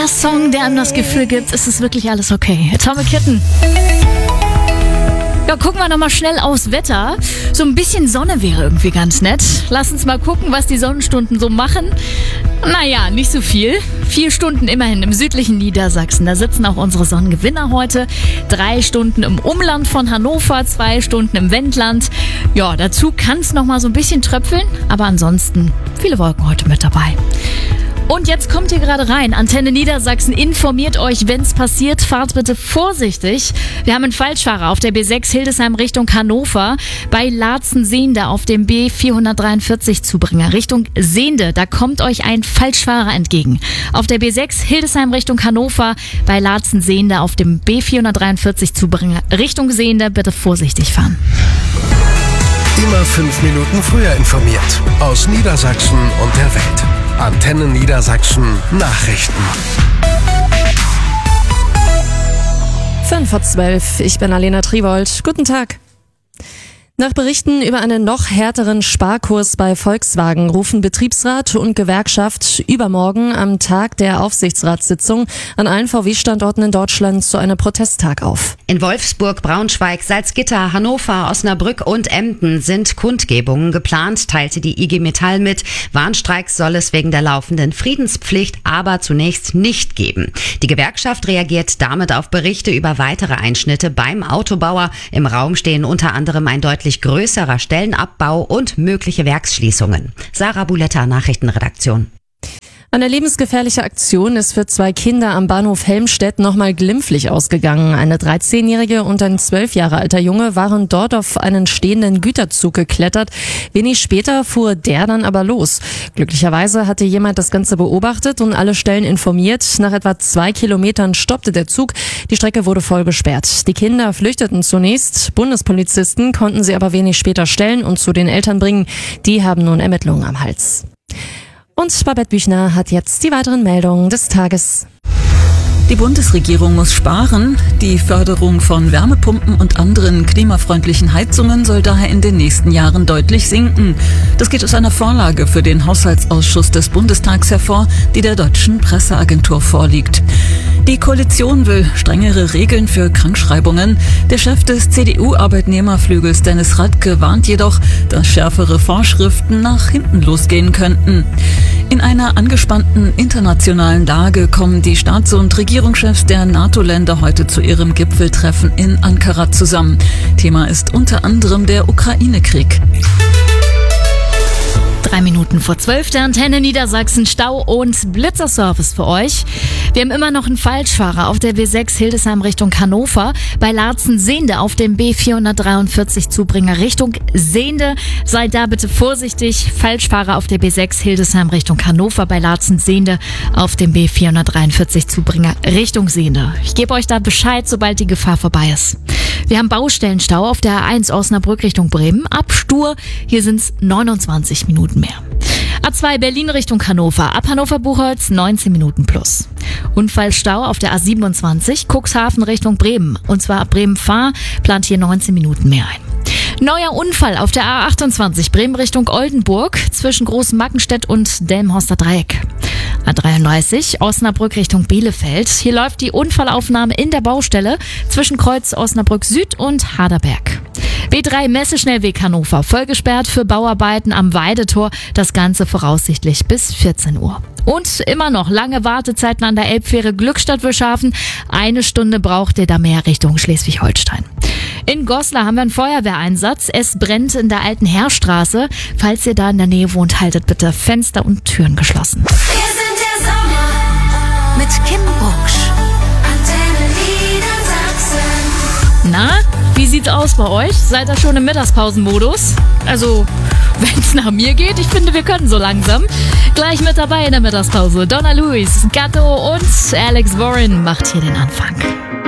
der Song, der einem das Gefühl gibt, es ist wirklich alles okay. Atomic Kitten. Ja, gucken wir nochmal schnell aufs Wetter. So ein bisschen Sonne wäre irgendwie ganz nett. Lass uns mal gucken, was die Sonnenstunden so machen. Naja, nicht so viel. 4 Stunden immerhin im südlichen Niedersachsen. Da sitzen auch unsere Sonnengewinner heute. 3 Stunden im Umland von Hannover, 2 Stunden im Wendland. Ja, dazu kann es nochmal so ein bisschen tröpfeln. Aber ansonsten viele Wolken heute mit dabei. Und jetzt kommt ihr gerade rein. Antenne Niedersachsen informiert euch, wenn es passiert. Fahrt bitte vorsichtig. Wir haben einen Falschfahrer auf der B6 Hildesheim Richtung Hannover. Bei Laatzen-Sehnde auf dem B443 Zubringer Richtung Sehnde. Da kommt euch ein Falschfahrer entgegen. Auf der B6 Hildesheim Richtung Hannover. Bei Laatzen-Sehnde auf dem B443 Zubringer Richtung Sehnde. Bitte vorsichtig fahren. Immer 5 Minuten früher informiert. Aus Niedersachsen und der Welt. Antenne Niedersachsen Nachrichten. 11:05. Ich bin Alena Triwold. Guten Tag. Nach Berichten über einen noch härteren Sparkurs bei Volkswagen rufen Betriebsrat und Gewerkschaft übermorgen am Tag der Aufsichtsratssitzung an allen VW-Standorten in Deutschland zu einem Protesttag auf. In Wolfsburg, Braunschweig, Salzgitter, Hannover, Osnabrück und Emden sind Kundgebungen geplant, teilte die IG Metall mit. Warnstreiks soll es wegen der laufenden Friedenspflicht aber zunächst nicht geben. Die Gewerkschaft reagiert damit auf Berichte über weitere Einschnitte beim Autobauer. Im Raum stehen unter anderem ein deutlich größerer Stellenabbau und mögliche Werksschließungen. Sarah Buletta, Nachrichtenredaktion. Eine lebensgefährliche Aktion ist für 2 Kinder am Bahnhof Helmstedt nochmal glimpflich ausgegangen. Eine 13-jährige und ein 12 Jahre alter Junge waren dort auf einen stehenden Güterzug geklettert. Wenig später fuhr der dann aber los. Glücklicherweise hatte jemand das Ganze beobachtet und alle Stellen informiert. Nach etwa 2 Kilometern stoppte der Zug. Die Strecke wurde voll gesperrt. Die Kinder flüchteten zunächst. Bundespolizisten konnten sie aber wenig später stellen und zu den Eltern bringen. Die haben nun Ermittlungen am Hals. Und Babette Büchner hat jetzt die weiteren Meldungen des Tages. Die Bundesregierung muss sparen. Die Förderung von Wärmepumpen und anderen klimafreundlichen Heizungen soll daher in den nächsten Jahren deutlich sinken. Das geht aus einer Vorlage für den Haushaltsausschuss des Bundestags hervor, die der deutschen Presseagentur vorliegt. Die Koalition will strengere Regeln für Krankschreibungen. Der Chef des CDU-Arbeitnehmerflügels Dennis Radke warnt jedoch, dass schärfere Vorschriften nach hinten losgehen könnten. In einer angespannten internationalen Lage kommen die Staats- und Regierungschefs der NATO-Länder heute zu ihrem Gipfeltreffen in Ankara zusammen. Thema ist unter anderem der Ukraine-Krieg. 3 Minuten vor 12, der Antenne Niedersachsen Stau- und Blitzerservice für euch. Wir haben immer noch einen Falschfahrer auf der B6 Hildesheim Richtung Hannover. Bei Laatzen-Sehnde auf dem B443 Zubringer Richtung Sehnde. Seid da bitte vorsichtig. Falschfahrer auf der B6 Hildesheim Richtung Hannover. Bei Laatzen-Sehnde auf dem B443 Zubringer Richtung Sehnde. Ich gebe euch da Bescheid, sobald die Gefahr vorbei ist. Wir haben Baustellenstau auf der A1 Osnabrück Richtung Bremen. Ab Stur, hier sind es 29 Minuten mehr. A2 Berlin Richtung Hannover. Ab Hannover-Buchholz 19 Minuten plus. Unfallstau auf der A27 Cuxhaven Richtung Bremen. Und zwar ab Bremen-Fahr plant hier 19 Minuten mehr ein. Neuer Unfall auf der A28 Bremen Richtung Oldenburg zwischen Großmackenstedt und Delmenhorster Dreieck. A33 Osnabrück Richtung Bielefeld. Hier läuft die Unfallaufnahme in der Baustelle zwischen Kreuz Osnabrück Süd und Haderberg. B3 Messeschnellweg Hannover, voll gesperrt für Bauarbeiten am Weidetor. Das Ganze voraussichtlich bis 14 Uhr. Und immer noch lange Wartezeiten an der Elbfähre Glückstadt-Wilschafen. 1 Stunde braucht ihr da mehr Richtung Schleswig-Holstein. In Goslar haben wir einen Feuerwehreinsatz. Es brennt in der alten Heerstraße. Falls ihr da in der Nähe wohnt, haltet bitte Fenster und Türen geschlossen. Wir sind der Sommer mit Kim Bucksch. Antenne Niedersachsen. Na, wie sieht's aus bei euch? Seid ihr schon im Mittagspausenmodus? Also, wenn's nach mir geht, ich finde, wir können so langsam. Gleich mit dabei in der Mittagspause. Donna Lewis, Gatto und Alex Warren macht hier den Anfang.